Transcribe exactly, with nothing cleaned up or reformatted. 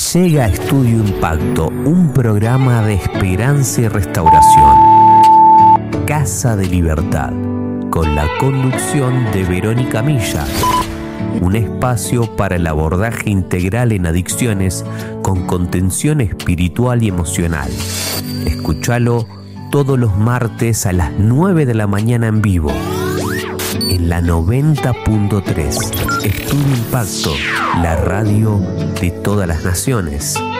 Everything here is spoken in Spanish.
Llega Estudio Impacto, un programa de esperanza y restauración. Casa de Libertad, con la conducción de Verónica Milla. Un espacio para el abordaje integral en adicciones con contención espiritual y emocional. Escúchalo todos los martes a las nueve de la mañana en vivo. En la noventa punto tres. Estudio Impacto, la radio de todas las naciones.